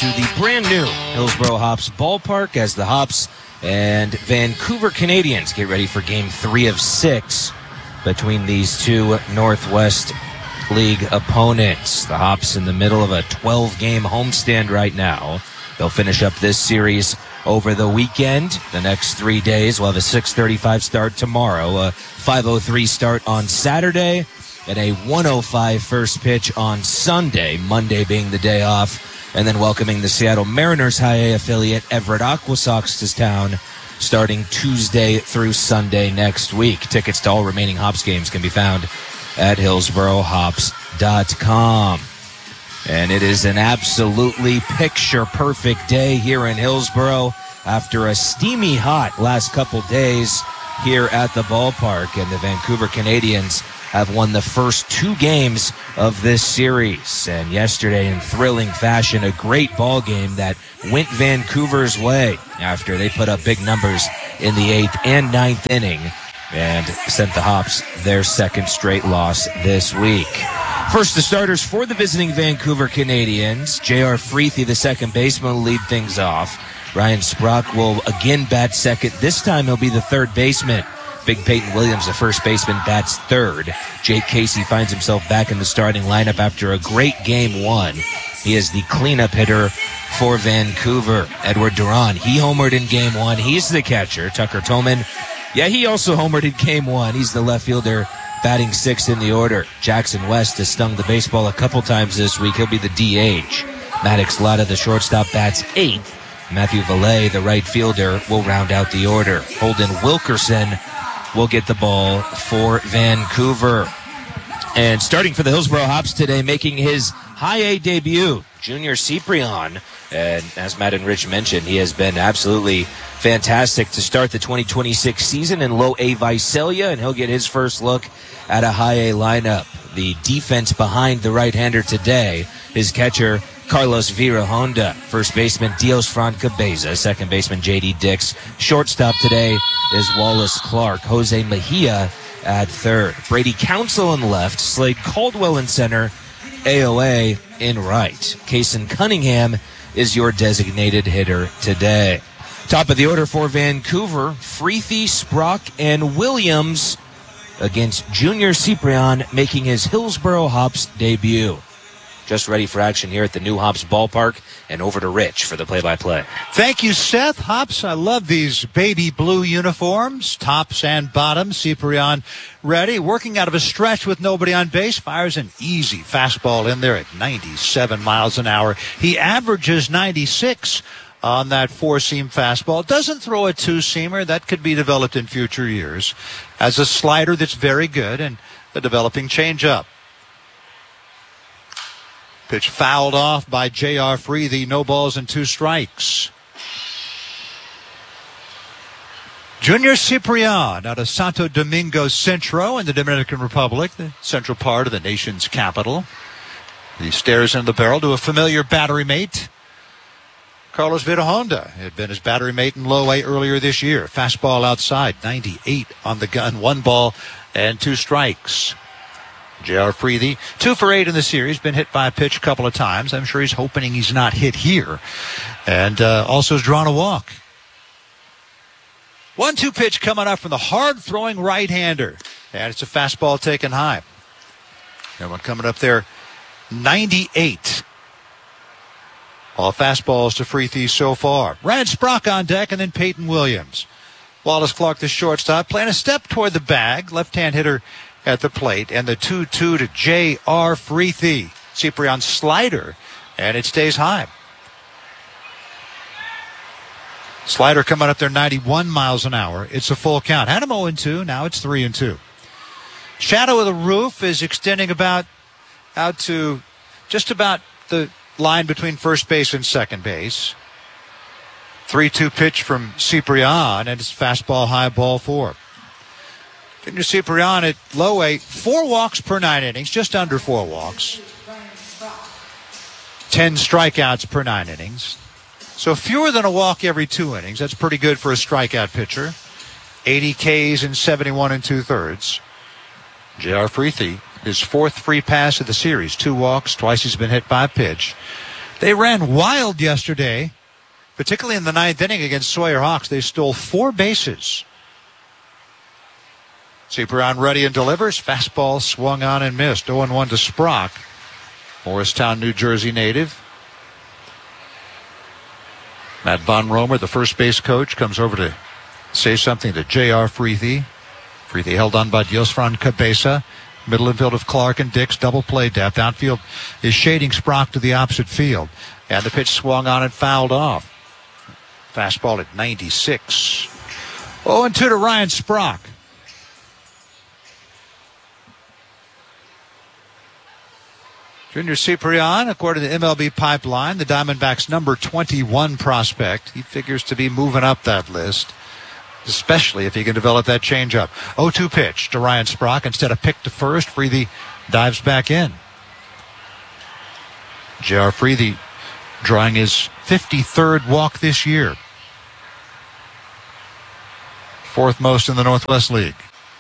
to the brand new Hillsboro Hops ballpark as the Hops and Vancouver Canadians get ready for Game 3 of 6 between these two Northwest League opponents. The Hops in the middle of a 12-game homestand right now. They'll finish up this series over the weekend. The next 3 days, we'll have a 6:35 start tomorrow, a 5:03 start on Saturday, and a 1:05 first pitch on Sunday, Monday being the day off, and then welcoming the Seattle Mariners High A affiliate Everett AquaSox to town starting Tuesday through Sunday next week. Tickets to all remaining Hops games can be found at HillsboroHops.com. And it is an absolutely picture-perfect day here in Hillsboro after a steamy hot last couple days here at the ballpark. And the Vancouver Canadians have won the first 2 games of this series. And yesterday, in thrilling fashion, a great ball game that went Vancouver's way after they put up big numbers in the 8th and 9th inning and sent the Hops their second straight loss this week. First, the starters for the visiting Vancouver Canadians. J.R. Freethy, the second baseman, will lead things off. Ryan Sprock will again bat second. This time he'll be the third baseman. Big Peyton Williams, the first baseman, bats third. Jake Casey finds himself back in the starting lineup after a great Game 1. He is the cleanup hitter for Vancouver. Edward Duran, he homered in Game 1. He's the catcher. Tucker Tolman, he also homered in Game 1. He's the left fielder, batting 6th in the order. Jackson West has stung the baseball a couple times this week. He'll be the DH. Maddox Latta, the shortstop, bats 8th. Matthew Valet, the right fielder, will round out the order. Holden Wilkerson will get the ball for Vancouver. And starting for the Hillsboro Hops today, making his High A debut, Junior Ciprian. And as Matt and Rich mentioned, he has been absolutely fantastic to start the 2026 season in Low A Visalia, and he'll get his first look at a High A lineup. The defense behind the right-hander today, his catcher, Carlos Vera Honda. First baseman, Dios Fran Cabeza. Second baseman, J.D. Dix. Shortstop today is Wallace Clark. Jose Mejia at third. Brady Council in left. Slade Caldwell in center. AOA in right. Kason Cunningham is your designated hitter today. Top of the order for Vancouver, Freethy, Sprock, and Williams against Junior Ciprian making his Hillsboro Hops debut. Just ready for action here at the new Hops ballpark, and over to Rich for the play-by-play. Thank you, Seth. Hops, I love these baby blue uniforms, tops and bottoms. Ciprian ready, working out of a stretch with nobody on base, fires an easy fastball in there at 97 miles an hour. He averages 96 on that 4-seam fastball. Doesn't throw a 2-seamer. That could be developed in future years. Has a slider that's very good and a developing changeup. Pitch fouled off by J.R. Freethy. No balls and 2 strikes. Junior Ciprian out of Santo Domingo Centro in the Dominican Republic, the central part of the nation's capital. He stares into the barrel to a familiar battery mate. Carlos Vera Honda had been his battery mate in Low A earlier this year. Fastball outside, 98 on the gun. 1 ball and 2 strikes. J.R. Freethy, 2 for 8 in the series, been hit by a pitch a couple of times. I'm sure he's hoping he's not hit here. And also has drawn a walk. 1-2 pitch coming up from the hard-throwing right-hander. And it's a fastball taken high. That one coming up there, 98. All fastballs to Freethy so far. Ryan Sprock on deck, and then Peyton Williams. Wallace Clark, the shortstop, playing a step toward the bag. Left-hand hitter at the plate, and the 2-2 to J.R. Freethy. Ciprian slider, and it stays high. Slider coming up there 91 miles an hour. It's a full count. Had him 0-2, now it's 3-2. Shadow of the roof is extending out to just about the line between first base and second base. 3-2 pitch from Ciprian, and it's fastball, high ball 4. Junior Ciprian at Low A, 4 walks per 9 innings, just under 4 walks. 10 strikeouts per 9 innings. So fewer than a walk every 2 innings. That's pretty good for a strikeout pitcher. 80 Ks in 71 2/3. J.R. Freethy, his 4th free pass of the series. 2 walks, twice he's been hit by a pitch. They ran wild yesterday, particularly in the ninth inning against Sawyer Hawks. They stole 4 bases. Ciprian ready and delivers. Fastball swung on and missed. 0-1 to Sprock. Morristown, New Jersey native. Matt Von Romer, the first base coach, comes over to say something to J.R. Freethy. Freethy held on by Diosfran Cabeza. Middle infield of Clark and Dix. Double play depth. Outfield is shading Sprock to the opposite field. And the pitch swung on and fouled off. Fastball at 96. 0-2 to Ryan Sprock. Junior Ciprian, according to MLB Pipeline, the Diamondbacks' number 21 prospect. He figures to be moving up that list, especially if he can develop that changeup. 0-2 pitch to Ryan Sprock. Instead of pick to first, Freethy dives back in. J.R. Freethy drawing his 53rd walk this year. 4th most in the Northwest League.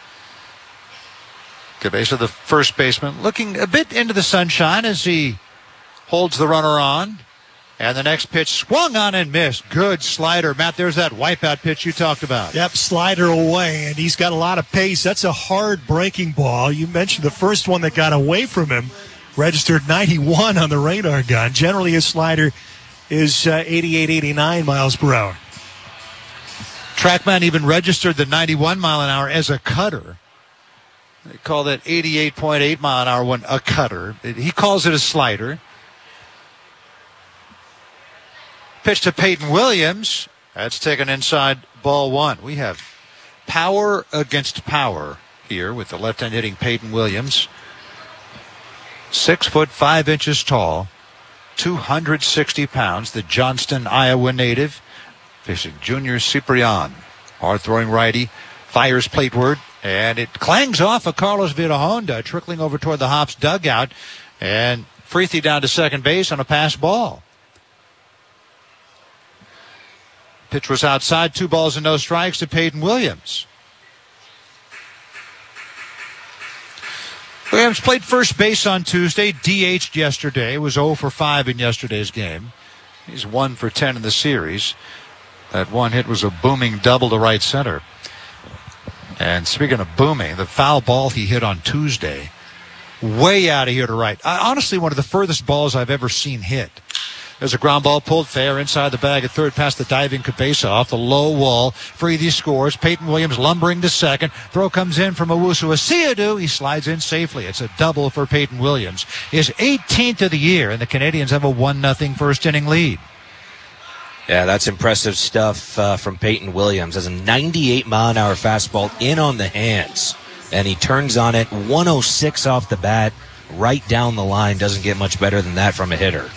Cabeza, the first baseman, looking a bit into the sunshine as he holds the runner on. And the next pitch swung on and missed. Good slider. Matt, there's that wipeout pitch you talked about. Yep, slider away, and he's got a lot of pace. That's a hard breaking ball. You mentioned the first one that got away from him, registered 91 on the radar gun. Generally, his slider is 88, 89 miles per hour. TrackMan even registered the 91 mile an hour as a cutter. They call that 88.8 mile an hour one a cutter. He calls it a slider. Pitch to Peyton Williams. That's taken inside, ball 1. We have power against power here with the left-hand hitting Peyton Williams. 6 foot 5 inches tall, 260 pounds. The Johnston, Iowa native, facing Junior Ciprian. Hard-throwing righty, fires plateward, and it clangs off of Carlos Villahonda, trickling over toward the Hops dugout, and Freethy down to second base on a pass ball. Pitch was outside, 2 balls and no strikes to Peyton Williams. Williams played first base on Tuesday, DH'd yesterday, was 0 for 5 in yesterday's game. He's 1 for 10 in the series. That one hit was a booming double to right center. And speaking of booming, the foul ball he hit on Tuesday, way out of here to right. Honestly, one of the furthest balls I've ever seen hit. There's a ground ball pulled fair inside the bag at third past the diving Cabeza off the low wall. Freethy scores. Peyton Williams lumbering to second. Throw comes in from Owusu Asiadu. He slides in safely. It's a double for Peyton Williams. His 18th of the year, and the Canadians have a 1-0 first inning lead. Yeah, that's impressive stuff from Peyton Williams. Has a 98 mile an hour fastball in on the hands, and he turns on it 106 off the bat, right down the line. Doesn't get much better than that from a hitter.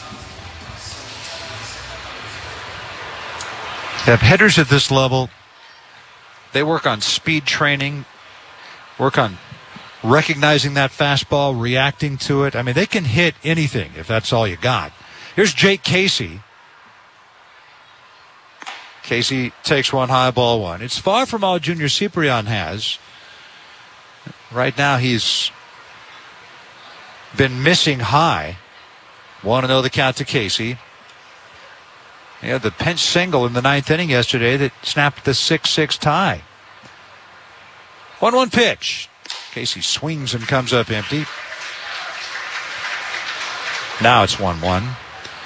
Have hitters at this level, they work on speed training, work on recognizing that fastball, reacting to it. I mean, they can hit anything if that's all you got. Here's Jake Casey. Casey takes one high, ball 1. It's far from all Junior Ciprian has. Right now he's been missing high. 1-0 the count to Casey. He had the pinch single in the ninth inning yesterday that snapped the 6-6 tie. 1-1 pitch. Casey swings and comes up empty. Now it's 1-1.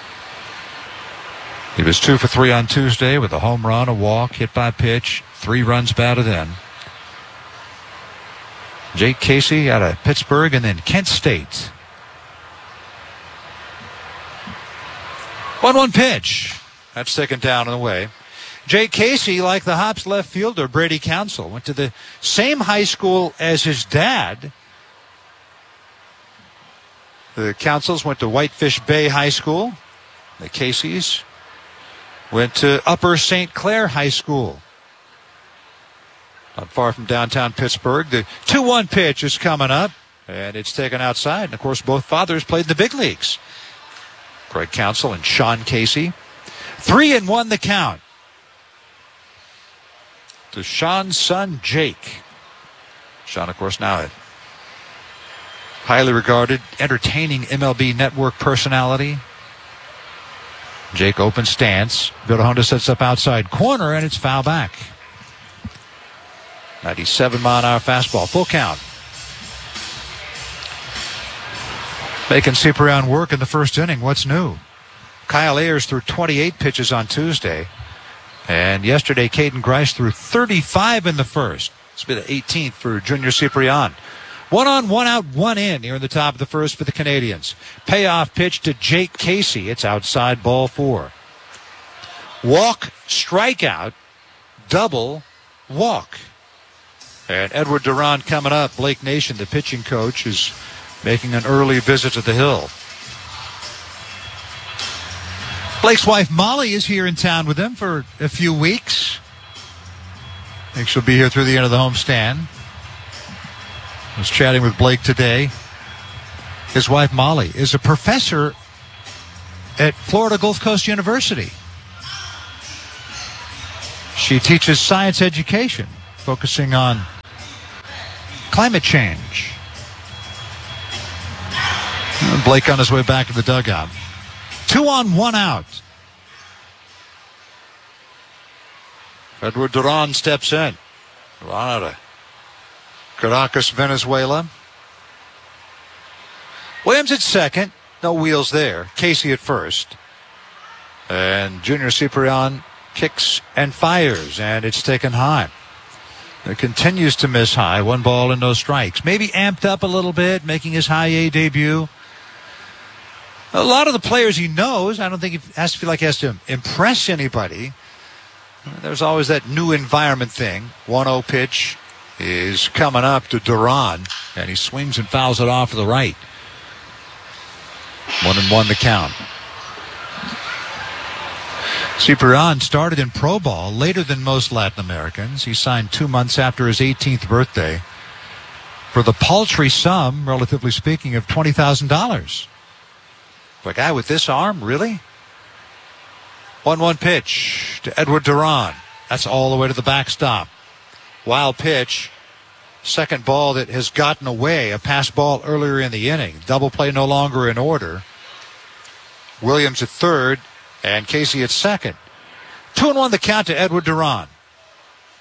He was 2 for 3 on Tuesday with a home run, a walk, hit by pitch, 3 runs batted in. Jake Casey out of Pittsburgh and then Kent State. 1-1 pitch. That's taken down and away. Jake Casey, like the Hops left fielder Brady Council, went to the same high school as his dad. The Councils went to Whitefish Bay High School. The Caseys went to Upper St. Clair High School, not far from downtown Pittsburgh. The 2-1 pitch is coming up, and it's taken outside. And, of course, both fathers played in the big leagues. Craig Council and Sean Casey. 3-1 the count to Sean's son, Jake. Sean, of course, now a highly regarded, entertaining MLB Network personality. Jake open stance. Honda sets up outside corner, and it's foul back. 97-mile-an-hour fastball. Full count. Making Ciprian work in the first inning. What's new? Kyle Ayers threw 28 pitches on Tuesday. And yesterday, Caden Grice threw 35 in the first. It's been the 18th for Junior Ciprian. 1 on, 1 out, 1 in here in the top of the first for the Canadians. Payoff pitch to Jake Casey. It's outside, ball 4. Walk, strikeout, double, walk. And Edward Duran coming up. Blake Nation, the pitching coach, is making an early visit to the Hill. Blake's wife Molly is here in town with him for a few weeks. I think she'll be here through the end of the homestand. I was chatting with Blake today. His wife Molly is a professor at Florida Gulf Coast University. She teaches science education, focusing on climate change. And Blake on his way back to the dugout. 2 on, 1 out. Edward Duran steps in. Duran out of Caracas, Venezuela. Williams at second. No wheels there. Casey at first. And Junior Ciprian kicks and fires, and it's taken high. It continues to miss high. 1 ball and no strikes. Maybe amped up a little bit, making his high A debut. A lot of the players he knows, I don't think he has to feel like he has to impress anybody. There's always that new environment thing. 1-0 pitch is coming up to Duran, and he swings and fouls it off to the right. 1-1 the count. Ciprian started in pro ball later than most Latin Americans. He signed 2 months after his 18th birthday for the paltry sum, relatively speaking, of $20,000. For a guy with this arm, really? 1-1 pitch to Edward Duran. That's all the way to the backstop. Wild pitch. Second ball that has gotten away. A pass ball earlier in the inning. Double play no longer in order. Williams at third and Casey at second. 2-1 the count to Edward Duran.